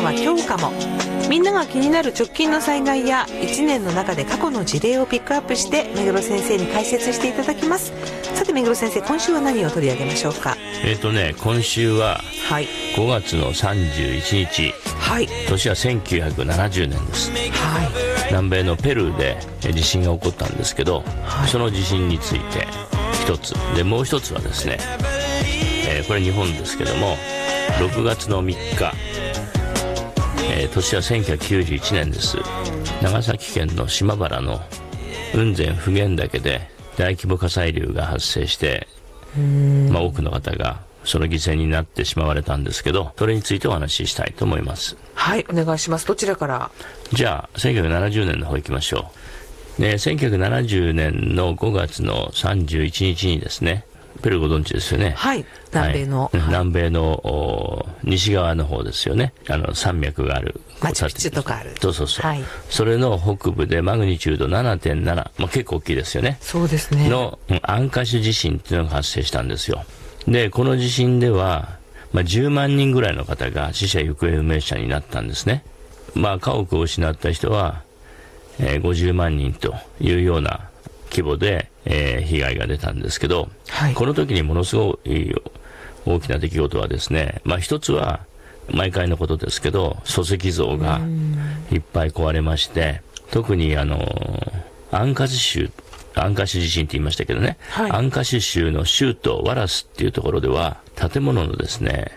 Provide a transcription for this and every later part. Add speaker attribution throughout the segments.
Speaker 1: は今日かも。みんなが気になる直近の災害や1年の中で過去の事例をピックアップして目黒先生に解説していただきます。さて目黒先生、今週は何を取り上げましょうか？
Speaker 2: 今週は5月の31日、
Speaker 1: はい、
Speaker 2: 年は1970年です、
Speaker 1: はい、
Speaker 2: 南米のペルーで地震が起こったんですけど、
Speaker 1: はい、
Speaker 2: その地震について一つで、もう一つはですね、これ日本ですけども6月の3日、年は1991年です。長崎県の島原の雲仙普賢岳で大規模火砕流が発生して、多くの方がその犠牲になってしまわれたんですけど、それについてお話ししたいと思います。
Speaker 1: はい、お願いします。どちらから？
Speaker 2: じゃあ1970年の方行きましょう。1970年の5月の31日にですね、ペルーご存知ですよね。
Speaker 1: はい、南米の、
Speaker 2: 南米の西側の方ですよね。山脈がある、
Speaker 1: マチュピチュとかある。
Speaker 2: そう、はい、それの北部でマグニチュード 7.7、結構大きいですよね。
Speaker 1: そうですね。
Speaker 2: のアンカシュ地震っていうのが発生したんですよ。でこの地震では、10万人ぐらいの方が死者行方不明者になったんですね。家屋を失った人は、50万人というような規模で、被害が出たんですけど、はい、この時にものすごい大きな出来事はですね、一つは毎回のことですけど礎石像がいっぱい壊れまして、特にアンカシュ地震って言いましたけどね、はい、アンカシュ州の州都ワラスっていうところでは建物のですね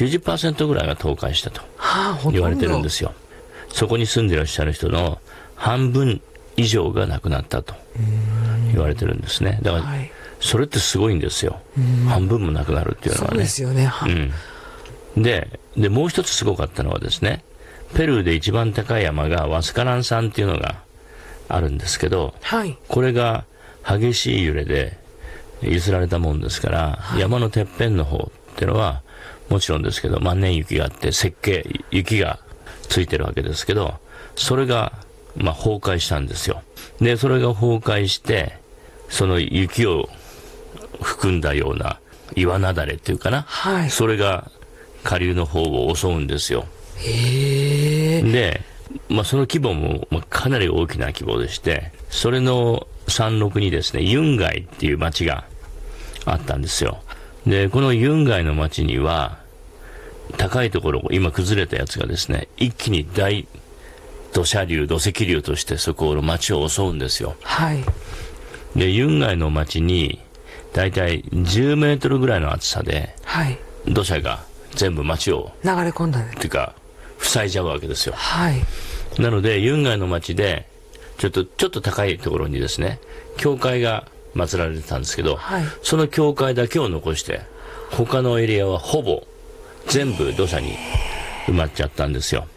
Speaker 2: 90% ぐらいが倒壊したと言われてるんですよ。そこに住んでいらっしゃる人の半分以上が亡くなったと言われてるんですね。だから、はい、それってすごいんですよ。半分もなくなるっていうのはね。
Speaker 1: そうですよね。
Speaker 2: でもう一つすごかったのはですね、ペルーで一番高い山がワスカラン山っていうのがあるんですけど、はい、これが激しい揺れで揺すられたもんですから、はい、山のてっぺんの方っていうのはもちろんですけど万年雪があって雪がついてるわけですけど、それが崩壊したんですよ。でそれが崩壊して、その雪を含んだような岩雪崩っていうかな、はい、それが下流の方を襲うんですよ。で、その規模もかなり大きな規模でして、それの山麓にですねユンガイっていう町があったんですよ。でこのユンガイの町には高いところ、今崩れたやつがですね一気に大土石流としてそこの町を襲うんですよ。はい。でユンガイの町にだいたい10メートルぐらいの厚さで、はい、土砂が全部町を
Speaker 1: 流れ込んだね
Speaker 2: っていうか塞いじゃうわけですよ。
Speaker 1: はい。
Speaker 2: なのでユンガイの町でちょっと高いところにですね教会が祀られてたんですけど、はい、その教会だけを残して他のエリアはほぼ全部土砂に埋まっちゃったんですよ。